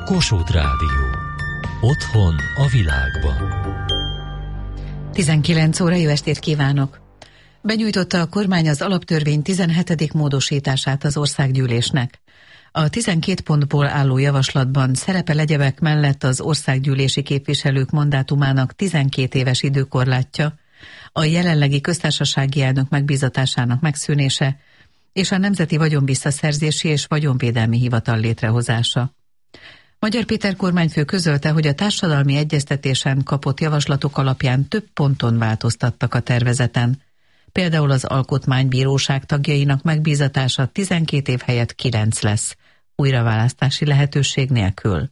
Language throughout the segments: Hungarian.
Kossuth Rádió. Otthon a világban. 19 óra, jó estét kívánok! Benyújtotta a kormány az alaptörvény 17. módosítását az országgyűlésnek. A 12 pontból álló javaslatban szerepel egyebek mellett az országgyűlési képviselők mandátumának 12 éves időkorlátja, a jelenlegi köztársasági elnök megbízatásának megszűnése és a Nemzeti Vagyonvisszaszerzési és Vagyonvédelmi Hivatal létrehozása. Magyar Péter kormányfő közölte, hogy a társadalmi egyeztetésen kapott javaslatok alapján több ponton változtattak a tervezeten. Például az Alkotmánybíróság tagjainak megbízatása 12 év helyett 9 lesz, újraválasztási lehetőség nélkül.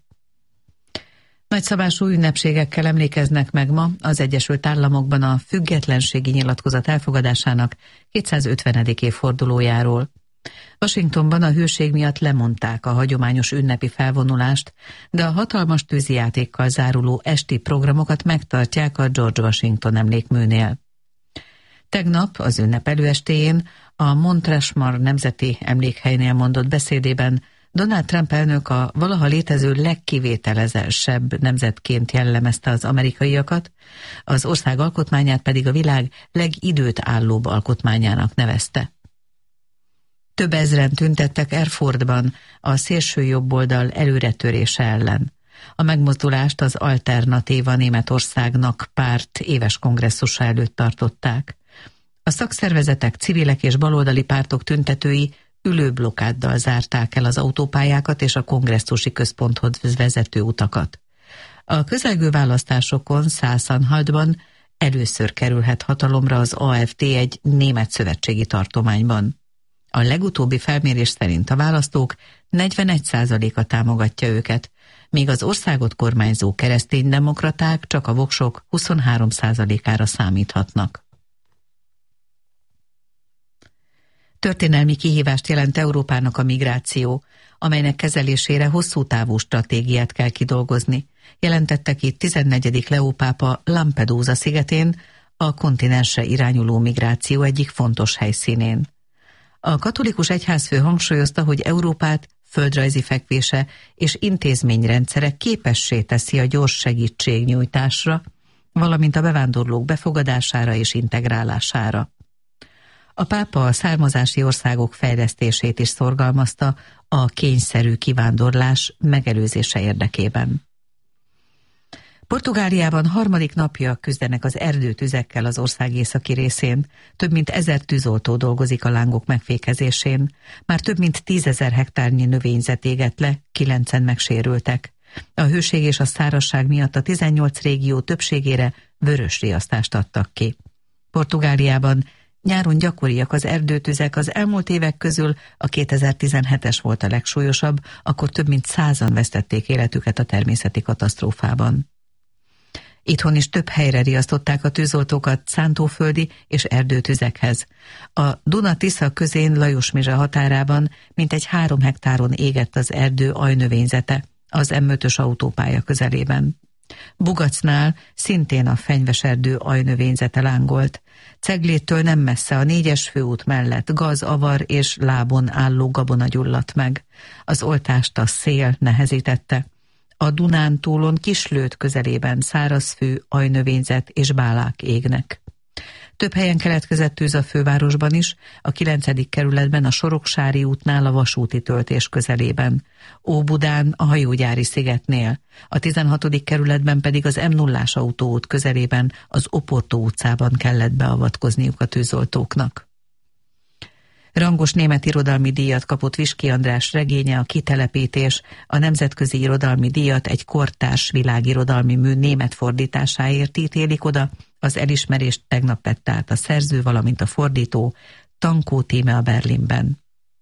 Nagyszabású ünnepségekkel emlékeznek meg ma az Egyesült Államokban a függetlenségi nyilatkozat elfogadásának 250. évfordulójáról. Washingtonban a hőség miatt lemondták a hagyományos ünnepi felvonulást, de a hatalmas tűzijátékkal záruló esti programokat megtartják a George Washington emlékműnél. Tegnap az ünnep előestéjén a Mount Rushmore nemzeti emlékhelynél mondott beszédében Donald Trump elnök a valaha létező legkivételezősebb nemzetként jellemezte az amerikaiakat, az ország alkotmányát pedig a világ legidőt állóbb alkotmányának nevezte. Több ezren tüntettek Erfurtban a szélső jobboldal előretörése ellen. A megmozdulást az Alternatíva Németországnak párt éves kongresszusa előtt tartották. A szakszervezetek, civilek és baloldali pártok tüntetői ülőblokkáddal zárták el az autópályákat és a kongresszusi központhoz vezető utakat. A közelgő választásokon Sachsen-Anhaltban először kerülhet hatalomra az AfD egy német szövetségi tartományban. A legutóbbi felmérés szerint a választók 41%-a támogatja őket, míg az országot kormányzó kereszténydemokraták csak a voksok 23%-ára számíthatnak. Történelmi kihívást jelent Európának a migráció, amelynek kezelésére hosszú távú stratégiát kell kidolgozni, jelentette ki 14. Leó pápa Lampedusa szigetén, a kontinensre irányuló migráció egyik fontos helyszínén. A katolikus egyházfő hangsúlyozta, hogy Európát földrajzi fekvése és intézményrendszere képessé teszi a gyors segítségnyújtásra, valamint a bevándorlók befogadására és integrálására. A pápa a származási országok fejlesztését is szorgalmazta a kényszerű kivándorlás megelőzése érdekében. Portugáliában harmadik napja küzdenek az erdőtüzekkel az ország északi részén. Több mint 1000 tűzoltó dolgozik a lángok megfékezésén. Már több mint 10 000 hektárnyi növényzet égett le, 9-en megsérültek. A hőség és a szárazság miatt a 18 régió többségére vörös riasztást adtak ki. Portugáliában nyáron gyakoriak az erdőtüzek, az elmúlt évek közül a 2017-es volt a legsúlyosabb, akkor több mint 100-an vesztették életüket a természeti katasztrófában. Itthon is több helyre riasztották a tűzoltókat szántóföldi és erdőtüzekhez. A Duna-Tisza közén Lajosmizsa határában mintegy 3 hektáron égett az erdő ajnövényzete az M5-ös autópálya közelében. Bugacnál szintén a fenyveserdő ajnövényzete lángolt. Cegléttől nem messze a 4-es főút mellett gaz, avar és lábon álló gabona gyulladt meg. Az oltást a szél nehezítette. A Dunántúlon Kislőd közelében szárazfű, ajnövényzet és bálák égnek. Több helyen keletkezett tűz a fővárosban is, a 9. kerületben a Soroksári útnál a vasúti töltés közelében, Óbudán a hajógyári szigetnél, a 16. kerületben pedig az M0-ás autóút közelében az Oportó utcában kellett beavatkozniuk a tűzoltóknak. Rangos német irodalmi díjat kapott Viski András regénye, a Kitelepítés, a nemzetközi irodalmi díjat egy kortárs világirodalmi mű német fordításáért ítélik oda, az elismerést tegnap vette át a szerző, valamint a fordító, Tankó Tíme a Berlinben.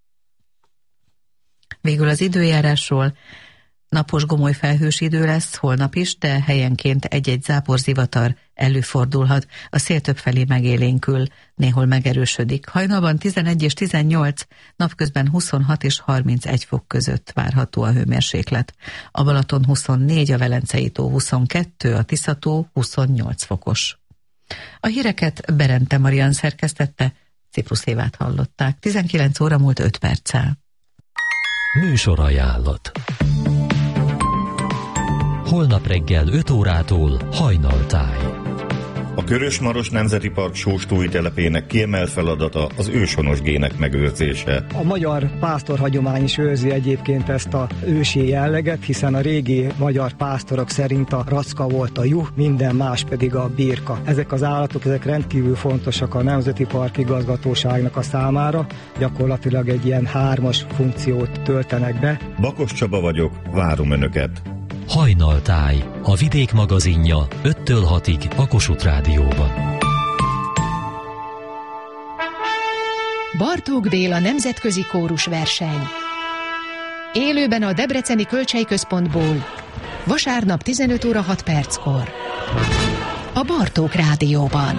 Végül az időjárásról: napos gomoly felhős idő lesz holnap is, de helyenként egy-egy záporzivatar előfordulhat, a szél többfelé megélénkül, néhol megerősödik. Hajnalban 11 és 18, napközben 26 és 31 fok között várható a hőmérséklet. A Balaton 24, a Velencei tó 22, a Tisza-tó 28 fokos. A híreket Berente Marian szerkesztette, Ciprusz Évát hallották. 19 óra múlt 5 perccel. Műsorajánlat. holnap reggel 5 órától Hajnaltáj. A Körös-Maros Nemzeti Park sóstói telepének kiemelt feladata az őshonos gének megőrzése. A magyar pásztorhagyomány is őrzi egyébként ezt a ősi jelleget, hiszen a régi magyar pásztorok szerint a racka volt a juh, minden más pedig a birka. Ezek az állatok, ezek rendkívül fontosak a Nemzeti Park igazgatóságnak a számára, gyakorlatilag egy ilyen 3-as funkciót töltenek be. Bakos Csaba vagyok, várom Önöket! Hajnaltáj, a Vidék magazinja 5-től 6-ig a Kossuth Rádióban. Bartók Béla nemzetközi kórusverseny. Élőben a Debreceni Kölcsey Központból, vasárnap 15 óra 6 perckor. A Bartók Rádióban.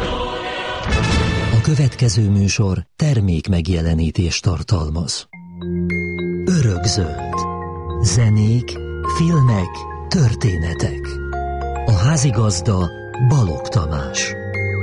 A következő műsor termék megjelenítést tartalmaz. Örökzöld. Zenék, filmek, történetek. A házigazda Balogh Tamás.